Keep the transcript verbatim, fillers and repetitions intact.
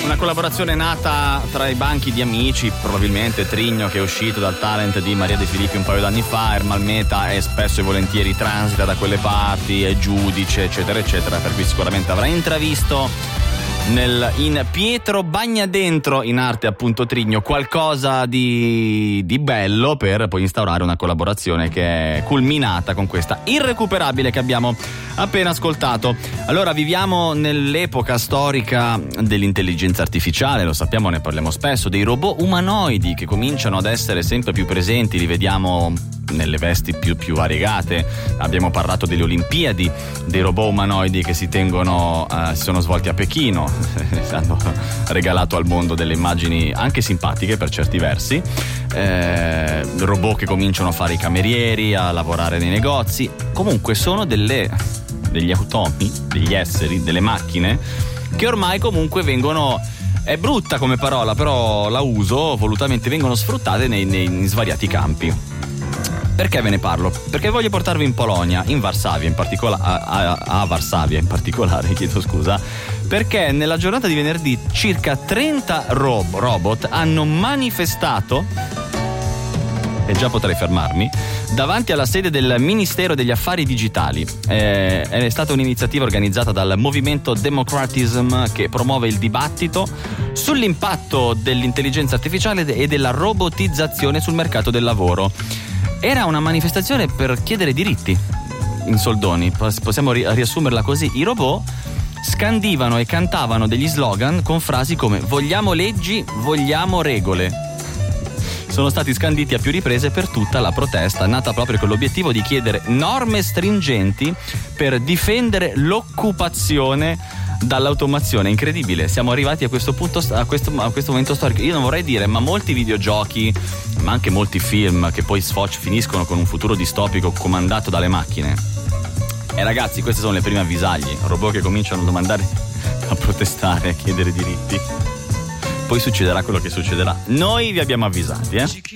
Una collaborazione nata tra i banchi di amici, probabilmente Trigno, che è uscito dal talent di Maria De Filippi un paio d'anni fa, Ermal Meta è spesso e volentieri transita da quelle parti, è giudice, eccetera eccetera, per cui sicuramente avrà intravisto nel, in Pietro Bagnadentro, in arte appunto Trigno, qualcosa di, di bello, per poi instaurare una collaborazione che è culminata con questa Irrecuperabile che abbiamo appena ascoltato. Allora, viviamo nell'epoca storica dell'intelligenza artificiale, lo sappiamo, ne parliamo spesso, dei robot umanoidi che cominciano ad essere sempre più presenti, li vediamo nelle vesti più, più variegate. Abbiamo parlato delle Olimpiadi, dei robot umanoidi che si tengono, eh, si sono svolti a Pechino, hanno regalato al mondo delle immagini anche simpatiche per certi versi, eh, robot che cominciano a fare i camerieri, a lavorare nei negozi. Comunque sono delle, degli automi, degli esseri, delle macchine che ormai comunque vengono, è brutta come parola però la uso volutamente, vengono sfruttate nei, nei, in svariati campi. Perché ve ne parlo? Perché voglio portarvi in Polonia, in Varsavia in particolare, a, a, a Varsavia in particolare, chiedo scusa, perché nella giornata di venerdì circa trenta rob- robot hanno manifestato, e già potrei fermarmi, davanti alla sede del Ministero degli Affari Digitali. Eh, è stata un'iniziativa organizzata dal movimento Democratism che promuove il dibattito sull'impatto dell'intelligenza artificiale e della robotizzazione sul mercato del lavoro. Era una manifestazione per chiedere diritti, in soldoni, possiamo ri- riassumerla così. I robot scandivano e cantavano degli slogan con frasi come "vogliamo leggi, vogliamo regole". Sono stati scanditi a più riprese per tutta la protesta, nata proprio con l'obiettivo di chiedere norme stringenti per difendere l'occupazione dall'automazione. Incredibile, siamo arrivati a questo punto, a questo, a questo momento storico. Io non vorrei dire, ma molti videogiochi, ma anche molti film che poi sfoci, finiscono con un futuro distopico comandato dalle macchine. E ragazzi, queste sono le prime avvisaglie, robot che cominciano a domandare, a protestare, a chiedere diritti. Poi succederà quello che succederà. Noi vi abbiamo avvisati, eh?